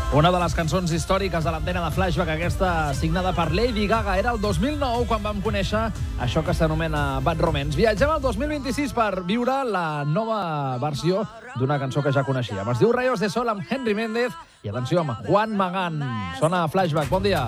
Una de les cançons històriques de l'antena de Flashback, aquesta signada per Lady Gaga, era el 2009 quan vam conèixer això que s'anomena Bad Romance. Viatgem al 2026 per viure la nova versió d'una cançó que ja coneixíem. Es diu Rayos de Sol amb Henry Méndez i atenció amb Juan Magán. Sona Flashback, bon dia.